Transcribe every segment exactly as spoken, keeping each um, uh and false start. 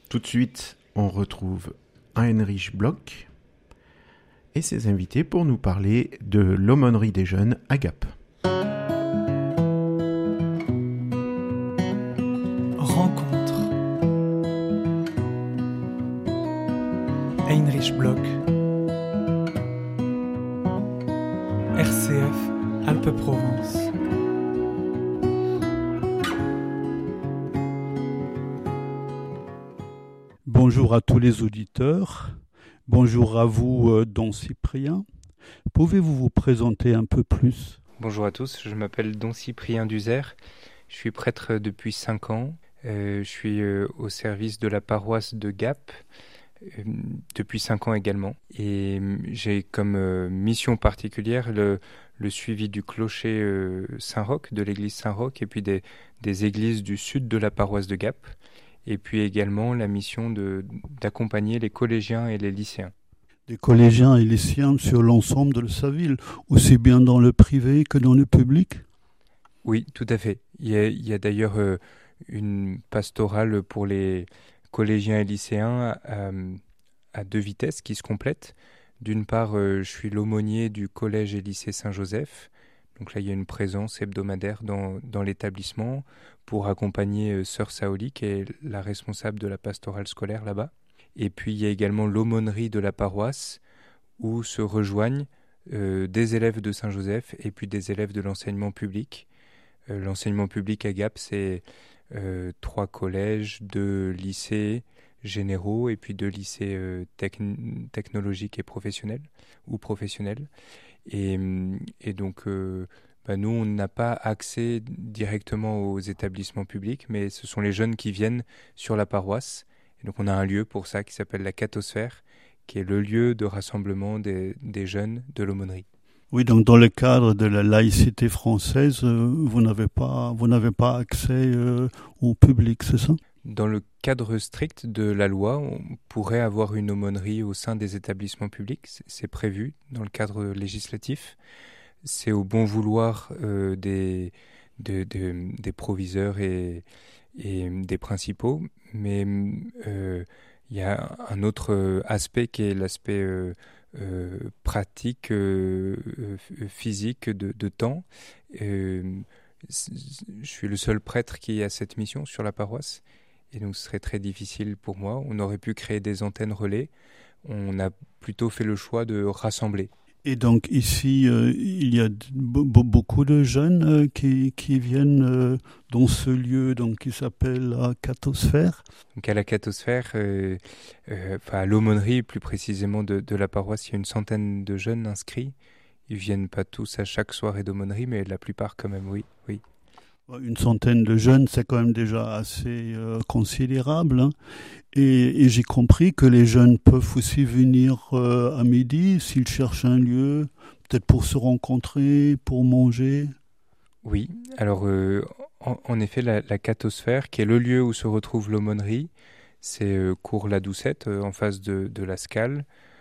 Tout de suite, on retrouve Heinrich Bloch et ses invités pour nous parler de l'aumônerie des jeunes à Gap. Rencontre. Heinrich Bloch. R C F Alpes-Provence. Bonjour à tous les auditeurs. Bonjour à vous, euh, Don Cyprien. Pouvez-vous vous présenter un peu plus ? Bonjour à tous, je m'appelle Don Cyprien Duzer. Je suis prêtre depuis cinq ans. Euh, je suis euh, au service de la paroisse de Gap euh, depuis cinq ans également. Et euh, j'ai comme euh, mission particulière le, le suivi du clocher euh, Saint-Roch, de l'église Saint-Roch, et puis des, des églises du sud de la paroisse de Gap. Et puis également la mission de, d'accompagner les collégiens et les lycéens. Des collégiens et lycéens sur l'ensemble de sa ville, aussi bien dans le privé que dans le public ? Oui, tout à fait. Il y a, il y a d'ailleurs euh, une pastorale pour les collégiens et lycéens à, à deux vitesses qui se complètent. D'une part, euh, je suis l'aumônier du collège et lycée Saint-Joseph. Donc là, il y a une présence hebdomadaire dans, dans l'établissement pour accompagner euh, Sœur Saoli, qui est la responsable de la pastorale scolaire là-bas. Et puis, il y a également l'aumônerie de la paroisse où se rejoignent euh, des élèves de Saint-Joseph et puis des élèves de l'enseignement public. Euh, l'enseignement public à Gap, c'est euh, trois collèges, deux lycées généraux et puis deux lycées euh, techn- technologiques et professionnels ou professionnels. Et, et donc, euh, bah nous, on n'a pas accès directement aux établissements publics, mais ce sont les jeunes qui viennent sur la paroisse. Et donc, on a un lieu pour ça qui s'appelle la Cathosphère, qui est le lieu de rassemblement des, des jeunes de l'aumônerie. Oui, donc dans le cadre de la laïcité française, euh, vous n'avez pas, vous n'avez pas accès euh, au public, c'est ça ? Dans le cadre strict de la loi, on pourrait avoir une aumônerie au sein des établissements publics. C'est prévu dans le cadre législatif. C'est au bon vouloir euh, des, de, de, des proviseurs et, et des principaux. Mais euh, il y a un autre aspect qui est l'aspect euh, euh, pratique, euh, physique de, de temps. Euh, je suis le seul prêtre qui a cette mission sur la paroisse. Et donc, ce serait très difficile pour moi. On aurait pu créer des antennes relais. On a plutôt fait le choix de rassembler. Et donc, ici, euh, il y a b- beaucoup de jeunes euh, qui, qui viennent euh, dans ce lieu donc, qui s'appelle la Cathosphère. Donc, à la Cathosphère, euh, euh, enfin, à l'aumônerie, plus précisément de, de la paroisse, il y a une centaine de jeunes inscrits. Ils ne viennent pas tous à chaque soirée d'aumônerie, mais la plupart quand même, oui. oui. Une centaine de jeunes, c'est quand même déjà assez euh, considérable. Hein. Et, et j'ai compris que les jeunes peuvent aussi venir euh, à midi s'ils cherchent un lieu, peut-être pour se rencontrer, pour manger. Oui, alors euh, en, en effet, la, la Cathosphère, qui est le lieu où se retrouve l'aumônerie, c'est euh, cours La Doucette, euh, en face de, de la Scale,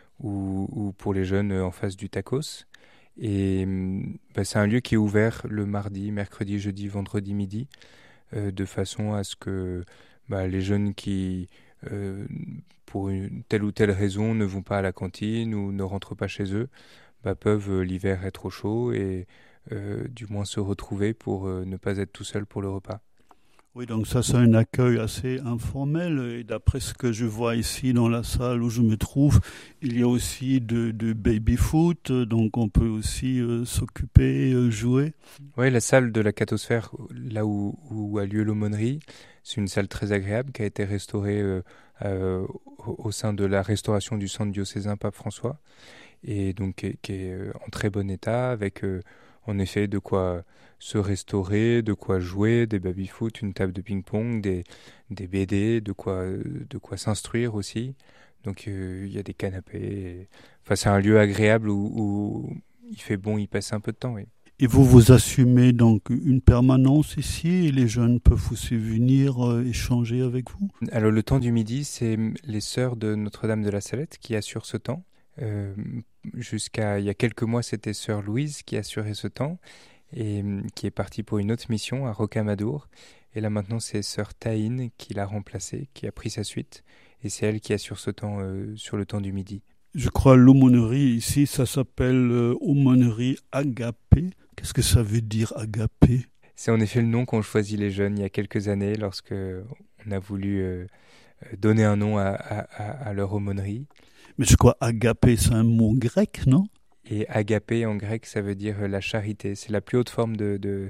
ou, ou pour les jeunes euh, en face du Tacos. Et bah, c'est un lieu qui est ouvert le mardi, mercredi, jeudi, vendredi midi, euh, de façon à ce que bah, les jeunes qui, euh, pour une telle ou telle raison, ne vont pas à la cantine ou ne rentrent pas chez eux, bah, peuvent euh, l'hiver être au chaud et euh, du moins se retrouver pour euh, ne pas être tout seul pour le repas. Oui, donc ça c'est un accueil assez informel et d'après ce que je vois ici dans la salle où je me trouve, il y a aussi de, de baby-foot, donc on peut aussi euh, s'occuper, euh, jouer. Oui, la salle de la Cathosphère, là où, où a lieu l'aumônerie, c'est une salle très agréable qui a été restaurée euh, euh, au, au sein de la restauration du centre diocésain Pape François et donc qui est, qui est en très bon état avec euh, en effet de quoi se restaurer, de quoi jouer, des baby-foot, une table de ping-pong, des, des B D, de quoi, de quoi s'instruire aussi. Donc euh, il y a des canapés. Et... Enfin, c'est un lieu agréable où, où il fait bon y passer un peu de temps. Oui. Et vous vous assumez donc une permanence ici et les jeunes peuvent aussi venir euh, échanger avec vous ? Alors le temps du midi, c'est les sœurs de Notre-Dame de la Salette qui assurent ce temps. Euh, jusqu'à il y a quelques mois, c'était sœur Louise qui assurait ce temps et qui est partie pour une autre mission à Rocamadour. Et là maintenant, c'est sœur Taïn qui l'a remplacée, qui a pris sa suite. Et c'est elle qui assure ce temps euh, sur le temps du midi. Je crois l'aumônerie ici, ça s'appelle euh, aumônerie agapée. Qu'est-ce que ça veut dire agapée ? C'est en effet le nom qu'ont choisi les jeunes il y a quelques années lorsque on a voulu euh, donner un nom à, à, à leur aumônerie. Mais je crois agapé, c'est un mot grec, non ? Et agapé en grec, ça veut dire la charité. C'est la plus haute forme de, de,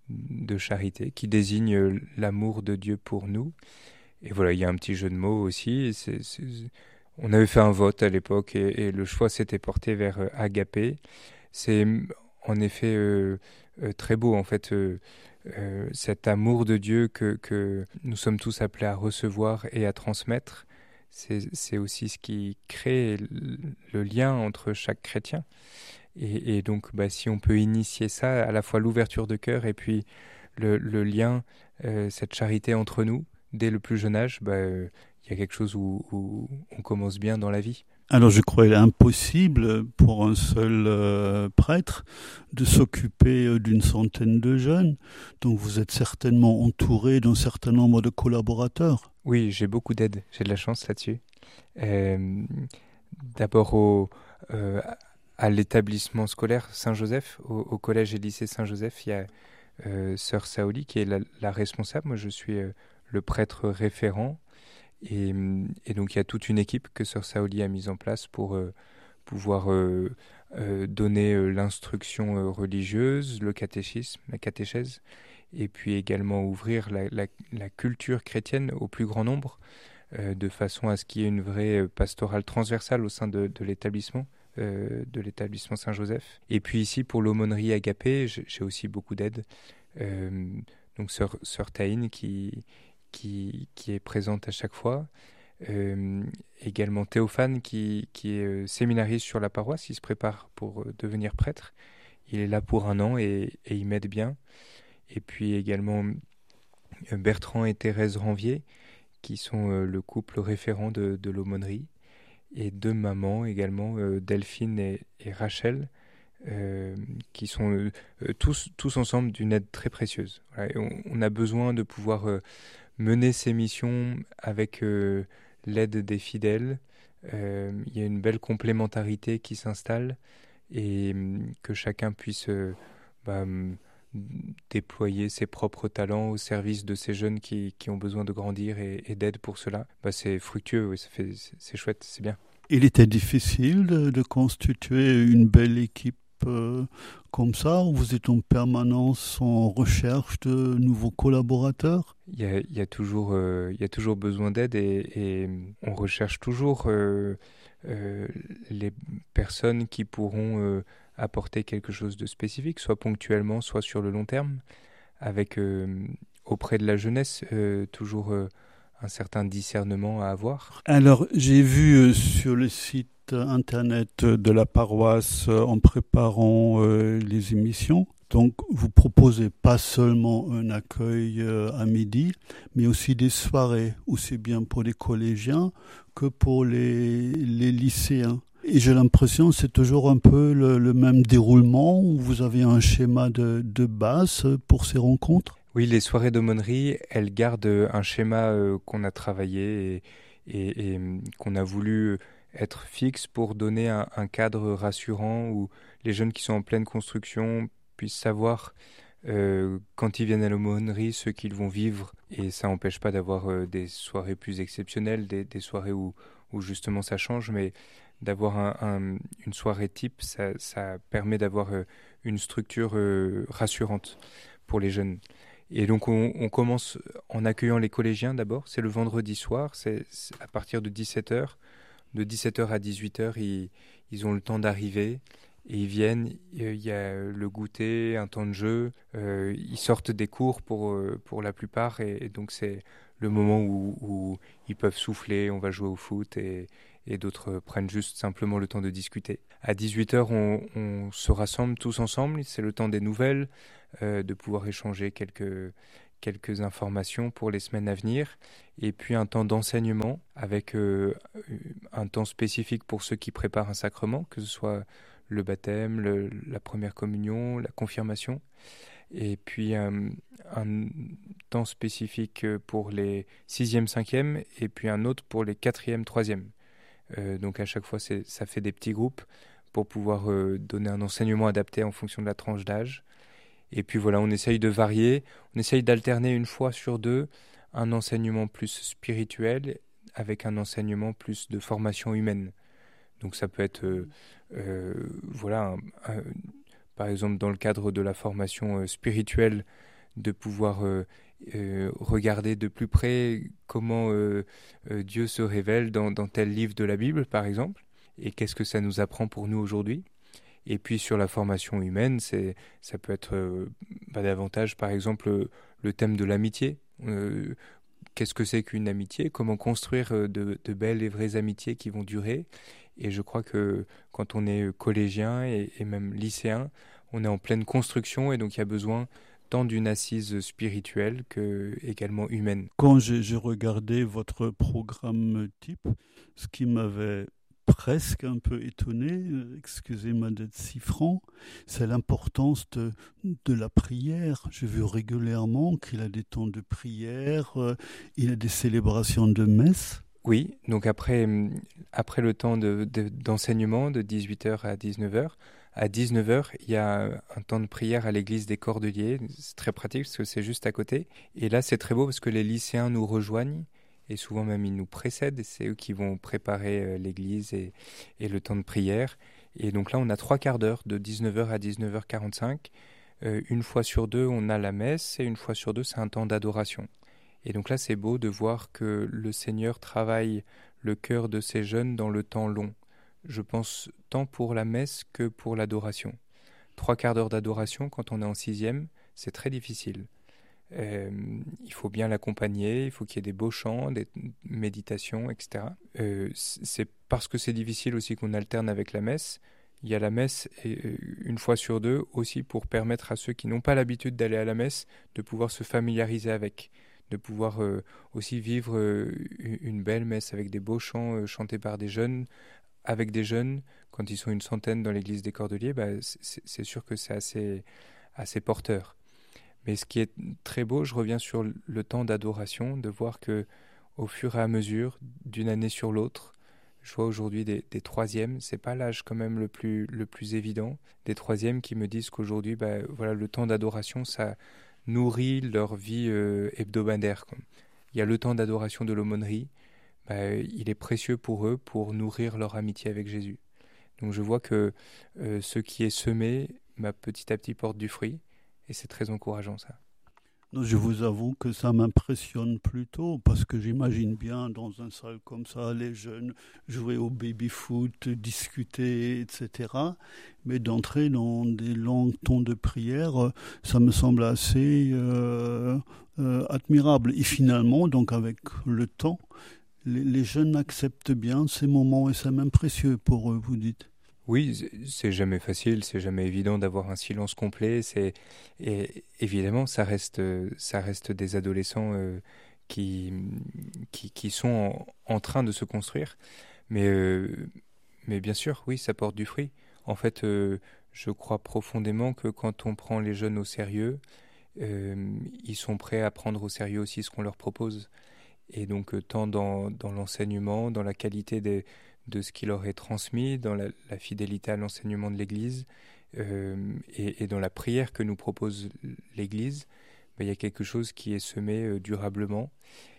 de charité qui désigne l'amour de Dieu pour nous. Et voilà, il y a un petit jeu de mots aussi. C'est, c'est... On avait fait un vote à l'époque et, et le choix s'était porté vers euh, agapé. C'est en effet euh, euh, très beau, en fait, euh, euh, cet amour de Dieu que, que nous sommes tous appelés à recevoir et à transmettre. C'est, c'est aussi ce qui crée le, le lien entre chaque chrétien. Et, et donc, bah, si on peut initier ça, à la fois l'ouverture de cœur et puis le, le lien, euh, cette charité entre nous, dès le plus jeune âge, bah, euh, il y a quelque chose où, où on commence bien dans la vie. Alors je crois qu'il est impossible pour un seul euh, prêtre de s'occuper euh, d'une centaine de jeunes. Donc vous êtes certainement entouré d'un certain nombre de collaborateurs. Oui, j'ai beaucoup d'aide, j'ai de la chance là-dessus. Euh, d'abord au, euh, à l'établissement scolaire Saint-Joseph, au, au collège et lycée Saint-Joseph, il y a euh, sœur Saoli qui est la, la responsable. Moi je suis euh, le prêtre référent. Et, et donc il y a toute une équipe que sœur Saoli a mise en place pour euh, pouvoir euh, euh, donner euh, l'instruction euh, religieuse, le catéchisme, la catéchèse, et puis également ouvrir la, la, la culture chrétienne au plus grand nombre, euh, de façon à ce qu'il y ait une vraie pastorale transversale au sein de, de l'établissement, euh, de l'établissement Saint-Joseph. Et puis ici, pour l'aumônerie agapée, j'ai, j'ai aussi beaucoup d'aide. Euh, donc sœur, sœur Taïn qui... Qui, qui est présente à chaque fois. Euh, également Théophane qui, qui est euh, séminariste sur la paroisse, il se prépare pour euh, devenir prêtre. Il est là pour un an et, et il m'aide bien. Et puis également euh, Bertrand et Thérèse Ranvier qui sont euh, le couple référent de, de l'aumônerie. Et deux mamans également, euh, Delphine et, et Rachel, euh, qui sont euh, tous, tous ensemble d'une aide très précieuse. Voilà, on, on a besoin de pouvoir... Euh, mener ces missions avec euh, l'aide des fidèles. Euh, il y a une belle complémentarité qui s'installe et hum, que chacun puisse euh, bah, hum, déployer ses propres talents au service de ces jeunes qui, qui ont besoin de grandir et, et d'aide pour cela. Bah, c'est fructueux, oui, ça fait, c'est, c'est chouette, c'est bien. Il était difficile de, de constituer une belle équipe euh, comme ça, où vous êtes en permanence en recherche de nouveaux collaborateurs? Il y a, il y a, toujours, euh, il y a toujours besoin d'aide et, et on recherche toujours euh, euh, les personnes qui pourront euh, apporter quelque chose de spécifique, soit ponctuellement, soit sur le long terme, avec euh, auprès de la jeunesse euh, toujours euh, un certain discernement à avoir. Alors, j'ai vu euh, sur le site internet de la paroisse euh, en préparant euh, les émissions. Donc, vous proposez pas seulement un accueil euh, à midi, mais aussi des soirées, aussi bien pour les collégiens que pour les, les lycéens. Et j'ai l'impression que c'est toujours un peu le, le même déroulement, où vous avez un schéma de, de base pour ces rencontres. Oui, les soirées d'aumônerie, elles gardent un schéma euh, qu'on a travaillé et, et, et qu'on a voulu être fixe pour donner un, un cadre rassurant où les jeunes qui sont en pleine construction puissent savoir euh, quand ils viennent à l'aumônerie ce qu'ils vont vivre. Et ça n'empêche pas d'avoir euh, des soirées plus exceptionnelles, des, des soirées où, où justement ça change, mais d'avoir un, un, une soirée type, ça, ça permet d'avoir euh, une structure euh, rassurante pour les jeunes. Et donc on, on commence en accueillant les collégiens d'abord, c'est le vendredi soir, c'est, c'est à partir de dix-sept heures. De dix-sept heures à dix-huit heures, ils, ils ont le temps d'arriver et ils viennent. Il y a le goûter, un temps de jeu. Euh, ils sortent des cours pour, pour la plupart et, et donc c'est le moment où, où ils peuvent souffler, on va jouer au foot et, et d'autres prennent juste simplement le temps de discuter. À dix-huit heures, on, on se rassemble tous ensemble. C'est le temps des nouvelles, euh, de pouvoir échanger quelques... quelques informations pour les semaines à venir, et puis un temps d'enseignement avec euh, un temps spécifique pour ceux qui préparent un sacrement, que ce soit le baptême, le, la première communion, la confirmation. et puis un, un temps spécifique pour les sixième, cinquième, et puis un autre pour les quatrième, troisième. Euh, donc à chaque fois, c'est, ça fait des petits groupes pour pouvoir euh, donner un enseignement adapté en fonction de la tranche d'âge. Et puis voilà, on essaye de varier, on essaye d'alterner une fois sur deux un enseignement plus spirituel avec un enseignement plus de formation humaine. Donc ça peut être, euh, euh, voilà, un, un, par exemple dans le cadre de la formation euh, spirituelle, de pouvoir euh, euh, regarder de plus près comment euh, euh, Dieu se révèle dans, dans tel livre de la Bible, par exemple, et qu'est-ce que ça nous apprend pour nous aujourd'hui. Et puis sur la formation humaine, c'est, ça peut être euh, bah, davantage, par exemple, le thème de l'amitié. Euh, qu'est-ce que c'est qu'une amitié ? Comment construire de, de belles et vraies amitiés qui vont durer ? Et je crois que quand on est collégien et, et même lycéen, on est en pleine construction et donc il y a besoin tant d'une assise spirituelle que également humaine. Quand j'ai, j'ai regardé votre programme type, ce qui m'avait presque un peu étonné, excusez-moi d'être si franc, c'est l'importance de, de la prière. J'ai vu régulièrement qu'il a des temps de prière, euh, il a des célébrations de messe. Oui, donc après, après le temps de, de, d'enseignement de dix-huit heures à dix-neuf heures, à dix-neuf heures, il y a un temps de prière à l'église des Cordeliers. C'est très pratique parce que c'est juste à côté. Et là, c'est très beau parce que les lycéens nous rejoignent et souvent même ils nous précèdent. Et c'est eux qui vont préparer l'église et, et le temps de prière. Et donc là, on a trois quarts d'heure de dix-neuf heures à dix-neuf heures quarante-cinq. Euh, une fois sur deux, on a la messe et une fois sur deux, c'est un temps d'adoration. Et donc là, c'est beau de voir que le Seigneur travaille le cœur de ces jeunes dans le temps long. Je pense tant pour la messe que pour l'adoration. Trois quarts d'heure d'adoration, quand on est en sixième, c'est très difficile. Euh, il faut bien l'accompagner, il faut qu'il y ait des beaux chants, des méditations, et cetera. Euh, c'est parce que c'est difficile aussi qu'on alterne avec la messe. Il y a la messe une fois sur deux aussi pour permettre à ceux qui n'ont pas l'habitude d'aller à la messe de pouvoir se familiariser avec, de pouvoir euh, aussi vivre euh, une belle messe avec des beaux chants euh, chantés par des jeunes, avec des jeunes, quand ils sont une centaine dans l'église des Cordeliers, bah, c'est, c'est sûr que c'est assez, assez porteur. Mais ce qui est très beau, je reviens sur le temps d'adoration, de voir que au fur et à mesure, d'une année sur l'autre, je vois aujourd'hui des, des troisièmes, c'est pas l'âge quand même le plus, le plus évident, des troisièmes qui me disent qu'aujourd'hui, bah, voilà, le temps d'adoration, ça nourrit leur vie euh, hebdomadaire. Quoi. Il y a le temps d'adoration de l'aumônerie, bah, il est précieux pour eux pour nourrir leur amitié avec Jésus. Donc je vois que euh, ce qui est semé, bah, petit à petit porte du fruit, et c'est très encourageant ça. Non, je vous avoue que ça m'impressionne plutôt parce que j'imagine bien dans une salle comme ça, les jeunes jouer au baby-foot, discuter, et cetera. Mais d'entrer dans des longs temps de prière, ça me semble assez euh, euh, admirable. Et finalement, donc avec le temps, les, les jeunes acceptent bien ces moments et c'est même précieux pour eux, vous dites. Oui, c'est jamais facile, c'est jamais évident d'avoir un silence complet. C'est et évidemment, ça reste, ça reste des adolescents euh, qui, qui qui sont en, en train de se construire. Mais euh, mais bien sûr, oui, ça porte du fruit. En fait, euh, je crois profondément que quand on prend les jeunes au sérieux, euh, ils sont prêts à prendre au sérieux aussi ce qu'on leur propose. Et donc, euh, tant dans dans l'enseignement, dans la qualité des de ce qui leur est transmis, dans la, la fidélité à l'enseignement de l'Église euh, et, et dans la prière que nous propose l'Église, ben, il y a quelque chose qui est semé euh, durablement.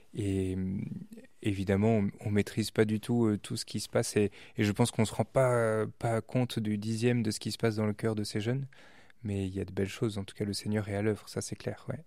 Et euh, évidemment, on ne maîtrise pas du tout euh, tout ce qui se passe et, et je pense qu'on ne se rend pas, pas compte du dixième de ce qui se passe dans le cœur de ces jeunes. Mais il y a de belles choses, en tout cas le Seigneur est à l'œuvre, ça c'est clair, ouais.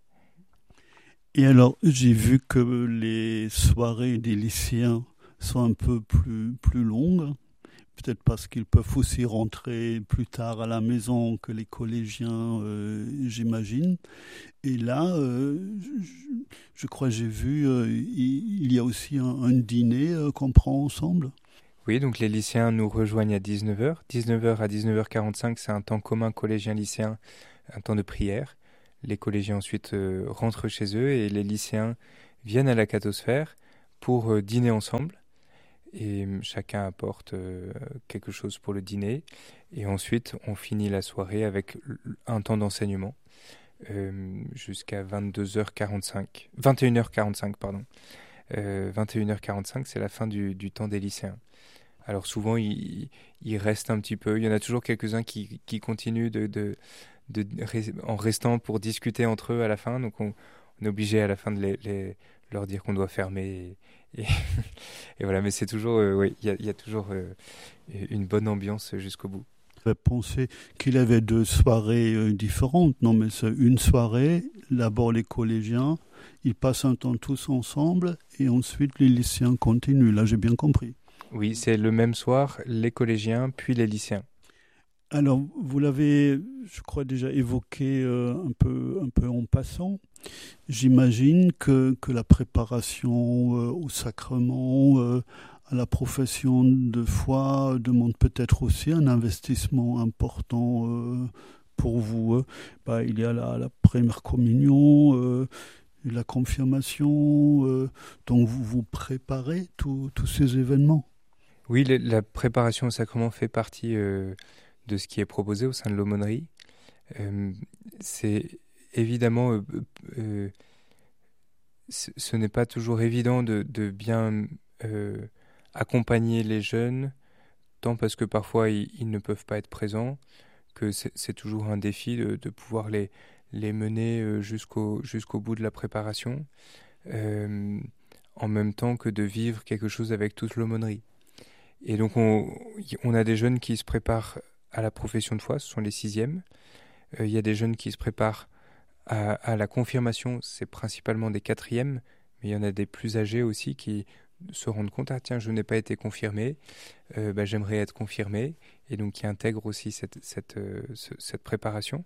Et alors, j'ai vu que les soirées des lycéens sont un peu plus, plus longues, peut-être parce qu'ils peuvent aussi rentrer plus tard à la maison que les collégiens, euh, j'imagine. Et là, euh, je, je crois que j'ai vu, euh, il y a aussi un, un dîner euh, qu'on prend ensemble. Oui, donc les lycéens nous rejoignent à dix-neuf heures. dix-neuf heures à dix-neuf heures quarante-cinq, c'est un temps commun collégien-lycéen, un temps de prière. Les collégiens ensuite euh, rentrent chez eux et les lycéens viennent à la cathosphère pour euh, dîner ensemble. Et chacun apporte euh, quelque chose pour le dîner. Et ensuite, on finit la soirée avec un temps d'enseignement. euh, jusqu'à vingt-deux heures quarante-cinq, vingt et une heures quarante-cinq, pardon. Euh, vingt et une heures quarante-cinq, c'est la fin du, du temps des lycéens. Alors souvent, ils il restent un petit peu. Il y en a toujours quelques-uns qui, qui continuent de, de, de, en restant pour discuter entre eux à la fin. Donc on, on est obligé à la fin de les, les, leur dire qu'on doit fermer. Et, et, et voilà, mais c'est toujours, euh, oui, il y a, il y a toujours euh, une bonne ambiance jusqu'au bout. J'avais pensé qu'il avait deux soirées euh, différentes. Non, mais c'est une soirée, d'abord les collégiens, ils passent un temps tous ensemble et ensuite les lycéens continuent. Là, j'ai bien compris. Oui, c'est le même soir, les collégiens, puis les lycéens. Alors, vous l'avez, je crois, déjà évoqué euh, un peu, un peu en passant. J'imagine que, que la préparation euh, au sacrement, euh, à la profession de foi, demande peut-être aussi un investissement important euh, pour vous. Euh. Bah, il y a la, la première communion, euh, la confirmation, euh, donc vous vous préparez tous ces événements. Oui, le, la préparation au sacrement fait partie euh, de ce qui est proposé au sein de l'aumônerie. Euh, c'est évidemment, euh, euh, c- ce n'est pas toujours évident de, de bien euh, accompagner les jeunes, tant parce que parfois ils, ils ne peuvent pas être présents, que c'est, c'est toujours un défi de, de pouvoir les, les mener euh, jusqu'au, jusqu'au bout de la préparation, euh, en même temps que de vivre quelque chose avec toute l'aumônerie. Et donc, on, on a des jeunes qui se préparent à la profession de foi, ce sont les sixièmes. Euh, il y a des jeunes qui se préparent à, à la confirmation, c'est principalement des quatrièmes, mais il y en a des plus âgés aussi qui se rendent compte, ah tiens, je n'ai pas été confirmé, euh, bah, j'aimerais être confirmé, et donc qui intègrent aussi cette, cette, euh, ce, cette préparation.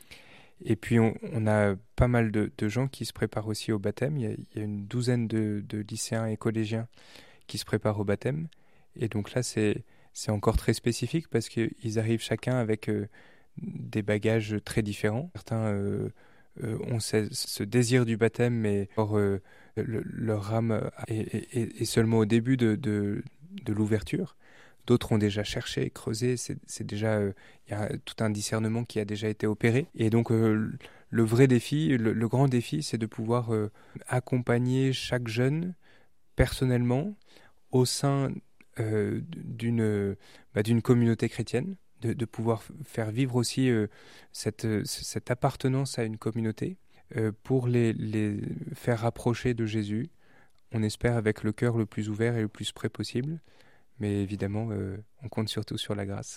Et puis, on, on a pas mal de, de gens qui se préparent aussi au baptême. Il y a, il y a une douzaine de, de lycéens et collégiens qui se préparent au baptême. Et donc là, c'est, c'est encore très spécifique parce qu'ils arrivent chacun avec euh, des bagages très différents. Certains euh, euh, ont ce, ce désir du baptême, mais or, euh, le, leur âme est, est, est seulement au début de, de, de l'ouverture. D'autres ont déjà cherché, creusé, c'est, c'est déjà, il euh, y a tout un discernement qui a déjà été opéré. Et donc, euh, le vrai défi, le, le grand défi, c'est de pouvoir euh, accompagner chaque jeune personnellement au sein Euh, d'une, bah, d'une communauté chrétienne, de, de pouvoir faire vivre aussi euh, cette, cette appartenance à une communauté euh, pour les, les faire rapprocher de Jésus, on espère avec le cœur le plus ouvert et le plus prêt possible, mais évidemment euh, on compte surtout sur la grâce.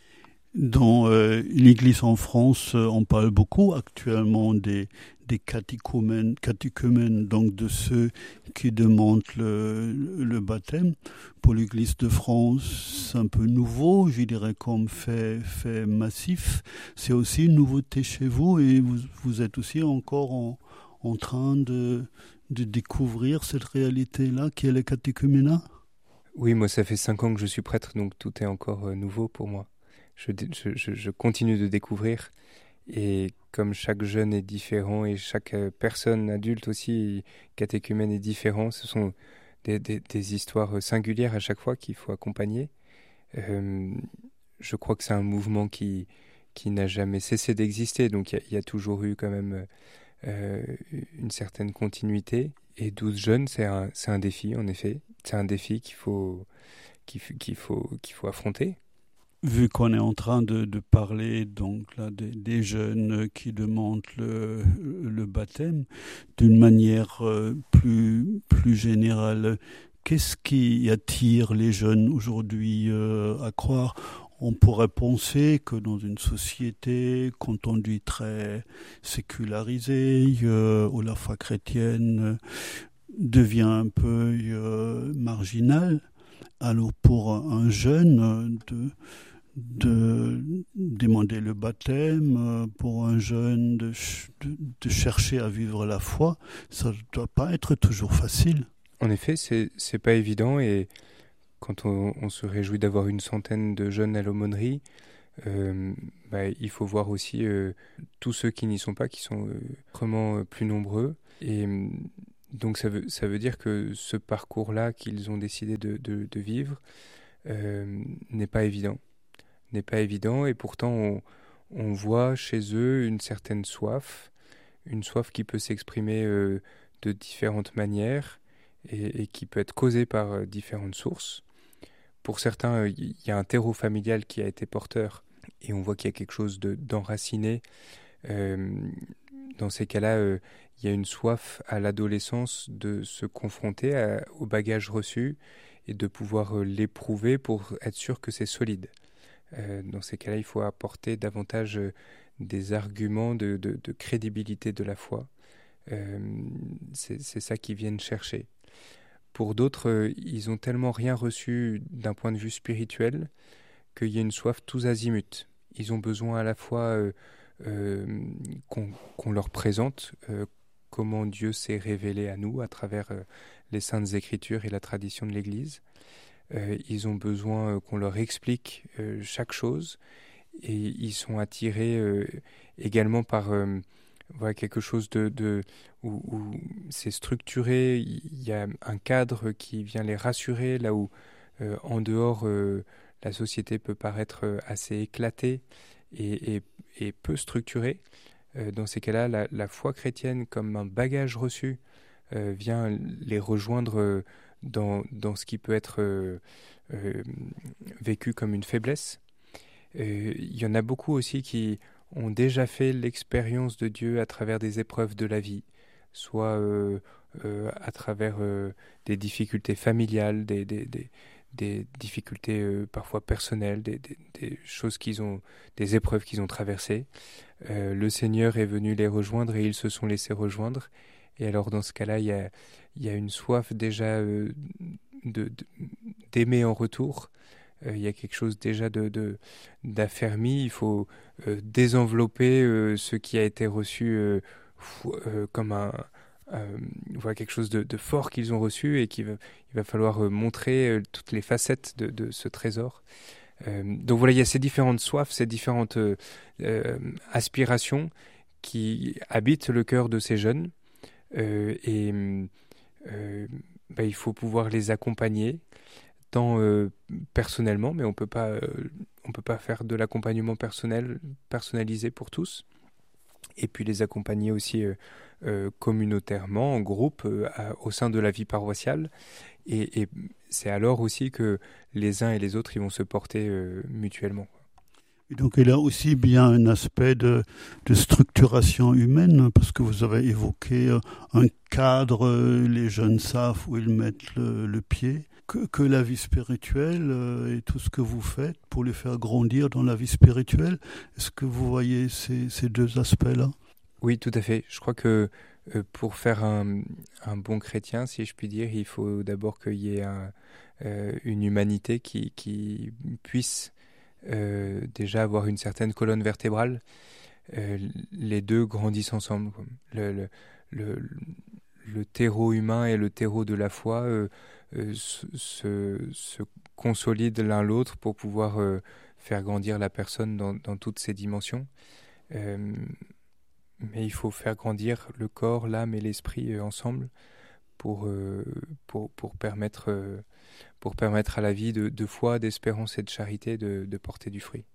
Dans euh, l'Église en France, euh, on parle beaucoup actuellement des, des catéchumènes, catéchumènes, donc de ceux qui demandent le, le baptême. Pour l'Église de France, c'est un peu nouveau, je dirais comme fait, fait massif. C'est aussi une nouveauté chez vous et vous, vous êtes aussi encore en, en train de, de découvrir cette réalité-là qui est le catéchuménat. Oui, moi ça fait cinq ans que je suis prêtre, donc tout est encore euh, nouveau pour moi. Je, je, je continue de découvrir et comme chaque jeune est différent et chaque personne adulte aussi, catéchumène est différent, ce sont des, des, des histoires singulières à chaque fois qu'il faut accompagner. Euh, je crois que c'est un mouvement qui, qui n'a jamais cessé d'exister, donc il y, y a toujours eu quand même euh, une certaine continuité. Et douze jeunes, c'est un, c'est un défi en effet, c'est un défi qu'il faut, qu'il, qu'il faut, qu'il faut affronter. Vu qu'on est en train de, de parler donc là des, des jeunes qui demandent le, le baptême d'une manière euh, plus plus générale, qu'est-ce qui attire les jeunes aujourd'hui euh, à croire? On pourrait penser que dans une société qu'on dit très sécularisée, euh, où la foi chrétienne devient un peu euh, marginale, alors pour un jeune de de demander le baptême, pour un jeune de, de, de chercher à vivre la foi, ça ne doit pas être toujours facile. En effet, c'est, c'est pas évident et quand on, on se réjouit d'avoir une centaine de jeunes à l'aumônerie, euh, bah, il faut voir aussi euh, tous ceux qui n'y sont pas, qui sont euh, vraiment euh, plus nombreux. Et donc ça veut, ça veut dire que ce parcours-là qu'ils ont décidé de, de, de vivre euh, n'est pas évident. n'est pas évident et pourtant on, on voit chez eux une certaine soif une soif qui peut s'exprimer euh, de différentes manières et, et qui peut être causée par euh, différentes sources. Pour certains, il euh, y a un terreau familial qui a été porteur et on voit qu'il y a quelque chose de, d'enraciné. Euh, dans ces cas-là, euh, il y a une soif à l'adolescence de se confronter à, au bagage reçu et de pouvoir euh, l'éprouver pour être sûr que c'est solide. Euh, dans ces cas-là, il faut apporter davantage euh, des arguments de, de, de crédibilité de la foi. Euh, c'est, c'est ça qu'ils viennent chercher. Pour d'autres, euh, ils ont tellement rien reçu d'un point de vue spirituel qu'il y a une soif tous azimuts. Ils ont besoin à la fois euh, euh, qu'on, qu'on leur présente euh, comment Dieu s'est révélé à nous à travers euh, les Saintes Écritures et la tradition de l'Église. Euh, ils ont besoin euh, qu'on leur explique euh, chaque chose et ils sont attirés euh, également par euh, voilà, quelque chose de, de où, où c'est structuré, il y a un cadre qui vient les rassurer là où euh, en dehors euh, la société peut paraître assez éclatée et, et, et peu structurée. Euh, dans ces cas-là, la, la foi chrétienne comme un bagage reçu euh, vient les rejoindre euh, dans, dans ce qui peut être euh, euh, vécu comme une faiblesse. Euh, il y en a beaucoup aussi qui ont déjà fait l'expérience de Dieu à travers des épreuves de la vie, soit euh, euh, à travers euh, des difficultés familiales, des, des, des, des difficultés euh, parfois personnelles, des, des, des choses qu'ils ont, des épreuves qu'ils ont traversées. Euh, le Seigneur est venu les rejoindre et ils se sont laissés rejoindre. Et alors dans ce cas-là, il y a, il y a une soif déjà euh, de, de, d'aimer en retour. Euh, il y a quelque chose déjà de, de, d'affermi. Il faut euh, désenvelopper euh, ce qui a été reçu euh, fou, euh, comme un, euh, voilà, quelque chose de, de fort qu'ils ont reçu et qu'il va, il va falloir euh, montrer euh, toutes les facettes de, de ce trésor. Euh, donc voilà, il y a ces différentes soifs, ces différentes euh, euh, aspirations qui habitent le cœur de ces jeunes. Euh, et euh, bah, il faut pouvoir les accompagner, tant euh, personnellement, mais on peut pas, euh, on peut pas faire de l'accompagnement personnel, personnalisé pour tous, et puis les accompagner aussi euh, euh, communautairement, en groupe, euh, à, au sein de la vie paroissiale, et, et c'est alors aussi que les uns et les autres ils vont se porter euh, mutuellement. Et donc il y a aussi bien un aspect de, de structuration humaine, parce que vous avez évoqué un cadre, les jeunes savent où ils mettent le, le pied, que, que la vie spirituelle et tout ce que vous faites pour les faire grandir dans la vie spirituelle. Est-ce que vous voyez ces, ces deux aspects-là ? Oui, tout à fait. Je crois que euh, pour faire un, un bon chrétien, si je puis dire, il faut d'abord qu'il y ait un, euh, une humanité qui, qui puisse Euh, déjà avoir une certaine colonne vertébrale, euh, les deux grandissent ensemble. Le, le, le, le terreau humain et le terreau de la foi euh, euh, se, se consolident l'un l'autre pour pouvoir euh, faire grandir la personne dans, dans toutes ses dimensions. Euh, mais il faut faire grandir le corps, l'âme et l'esprit euh, ensemble pour, euh, pour, pour permettre... Euh, pour permettre à la vie de, de foi, d'espérance et de charité de, de porter du fruit.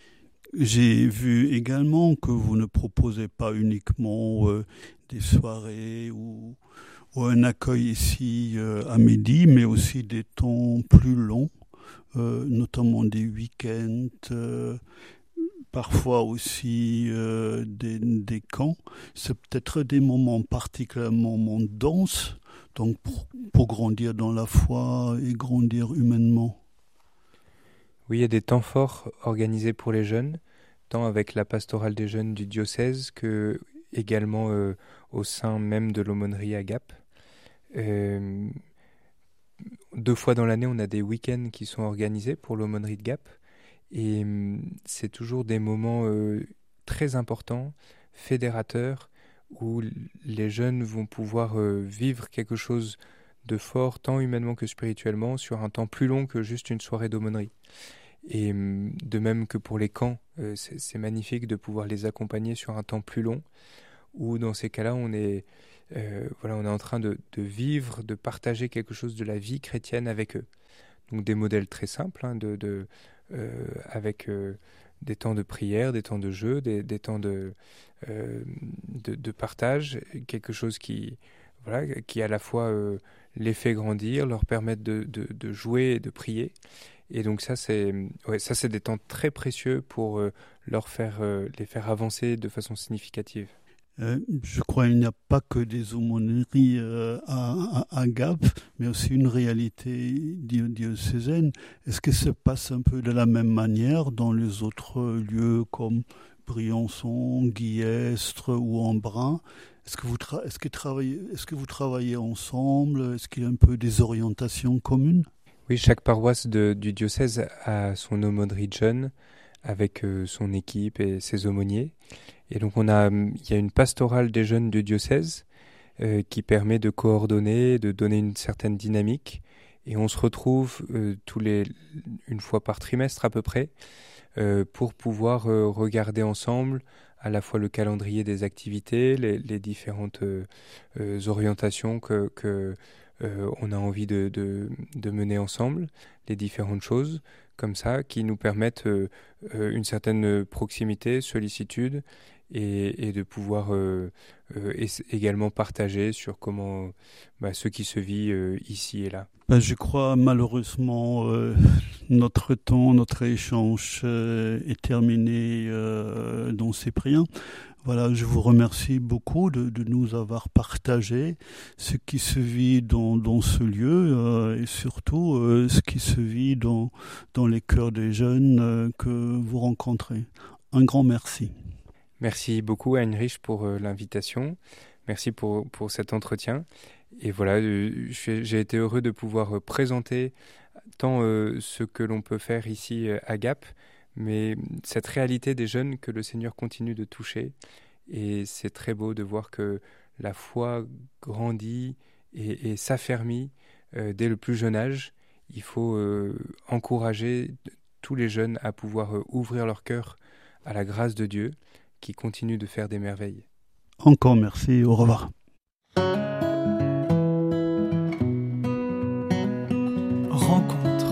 J'ai vu également que vous ne proposez pas uniquement euh, des soirées ou, ou un accueil ici euh, à midi, mais aussi des temps plus longs, euh, notamment des week-ends, euh, parfois aussi euh, des, des camps. C'est peut-être des moments particulièrement denses, donc pour, pour grandir dans la foi et grandir humainement. Oui, il y a des temps forts organisés pour les jeunes, tant avec la pastorale des jeunes du diocèse que également euh, au sein même de l'aumônerie Agape. Euh, deux fois dans l'année, on a des week-ends qui sont organisés pour l'aumônerie de Gap, et euh, c'est toujours des moments euh, très importants, fédérateurs, où les jeunes vont pouvoir euh, vivre quelque chose de fort, tant humainement que spirituellement, sur un temps plus long que juste une soirée d'aumônerie. Et euh, de même que pour les camps, euh, c'est, c'est magnifique de pouvoir les accompagner sur un temps plus long, où dans ces cas-là, on est, euh, voilà, on est en train de, de vivre, de partager quelque chose de la vie chrétienne avec eux. Donc des modèles très simples, hein, de, de, euh, avec... Euh, des temps de prière, des temps de jeu, des, des temps de, euh, de, de partage, quelque chose qui, voilà, qui à la fois euh, les fait grandir, leur permettre de, de, de jouer et de prier. Et donc ça, c'est, ouais, ça, c'est des temps très précieux pour euh, leur faire, euh, les faire avancer de façon significative. Euh, je crois qu'il n'y a pas que des aumôneries euh, à, à, à Gap, mais aussi une réalité dio- diocésaine. Est-ce que ça passe un peu de la même manière dans les autres lieux comme Briançon, Guillestre ou Embrun? Est-ce que vous, tra- est-ce que travaillez, est-ce que vous travaillez ensemble? Est-ce qu'il y a un peu des orientations communes? Oui, chaque paroisse de, du diocèse a son aumônerie de jeunes avec euh, son équipe et ses aumôniers. Et donc on a, il y a une pastorale des jeunes du diocèse euh, qui permet de coordonner, de donner une certaine dynamique. Et on se retrouve euh, tous les, une fois par trimestre à peu près euh, pour pouvoir euh, regarder ensemble à la fois le calendrier des activités, les, les différentes euh, euh, orientations que, que euh, on a envie de, de, de mener ensemble, les différentes choses comme ça qui nous permettent euh, euh, une certaine proximité, sollicitude et, et de pouvoir euh, euh, et également partager sur comment bah, ce qui se vit euh, ici et là. Ben, je crois malheureusement euh, notre temps, notre échange euh, est terminé euh, dans Cyprien. Voilà, je vous remercie beaucoup de, de nous avoir partagé ce qui se vit dans, dans ce lieu euh, et surtout euh, ce qui se vit dans, dans les cœurs des jeunes euh, que vous rencontrez. Un grand merci. Merci beaucoup Heinrich pour euh, l'invitation. Merci pour, pour cet entretien. Et voilà, euh, j'ai été heureux de pouvoir euh, présenter tant euh, ce que l'on peut faire ici euh, à Gap, mais cette réalité des jeunes que le Seigneur continue de toucher. Et c'est très beau de voir que la foi grandit et, et s'affermit euh, dès le plus jeune âge. Il faut euh, encourager tous les jeunes à pouvoir euh, ouvrir leur cœur à la grâce de Dieu qui continue de faire des merveilles. Encore merci, au revoir. Rencontre.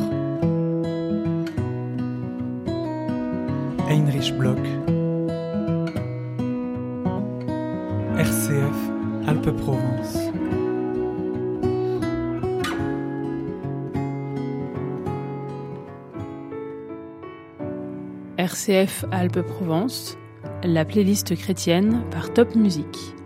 Heinrich Bloch. R C F Alpes-Provence. R C F Alpes-Provence, la playlist chrétienne par Top Music.